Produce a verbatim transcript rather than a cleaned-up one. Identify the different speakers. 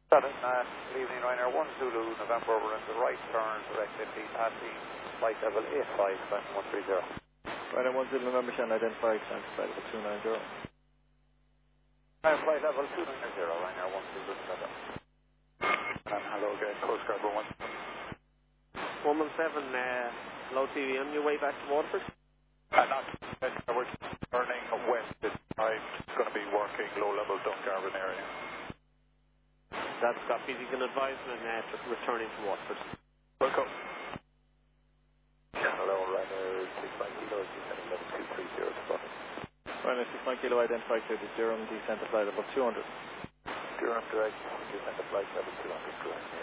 Speaker 1: Got it. Uh, good evening, Ryanair one Zulu, November, we're in the right turn, direct fifty, passing flight level eight five, seven one three zero.
Speaker 2: Ryanair one Zulu, November, Shan, identify, climb to flight level two nine zero.
Speaker 1: Uh, flight level two nine zero, Ryanair one Zulu, November. And hello again, Coast Guard one one.
Speaker 3: one one seven, uh, low T V, on your way back to Waterford?
Speaker 1: Uh, not, uh, we're turning west this time, it's going to be working low-level Dungarvan area.
Speaker 3: That's copy. You can advise when uh, returning to Waterford.
Speaker 1: Welcome. Hello, Ryanair six nine kilo, descending level two three zero to Boston.
Speaker 2: Ryanair six nine kilo, identify, clear to Durham, descend to flight level two hundred.
Speaker 1: Durham direct, descend to flight level two hundred, correct.